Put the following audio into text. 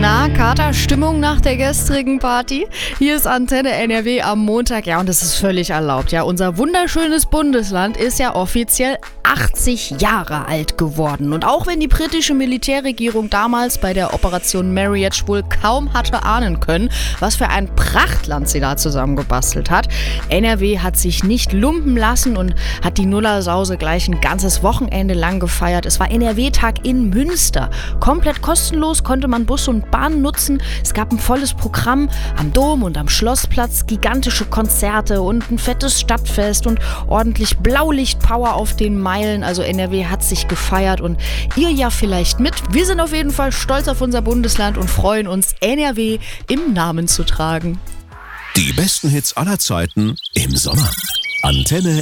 Na, Katerstimmung nach der gestrigen Party? Hier ist Antenne NRW am Montag. Ja, und das ist völlig erlaubt. Ja, unser wunderschönes Bundesland ist ja offiziell 80 Jahre alt geworden. Und auch wenn die britische Militärregierung damals bei der Operation Marriage wohl kaum hatte ahnen können, was für ein Prachtland sie da zusammengebastelt hat, NRW hat sich nicht lumpen lassen und hat die Nullersause gleich ein ganzes Wochenende lang gefeiert. Es war NRW-Tag in Münster. Komplett kostenlos konnte man Bus und Bahn nutzen. Es gab ein volles Programm am Dom und am Schlossplatz, gigantische Konzerte und ein fettes Stadtfest und ordentlich Blaulicht-Power auf den Meilen. Also NRW hat sich gefeiert und ihr ja vielleicht mit. Wir sind auf jeden Fall stolz auf unser Bundesland und freuen uns, NRW im Namen zu tragen. Die besten Hits aller Zeiten im Sommer. Antenne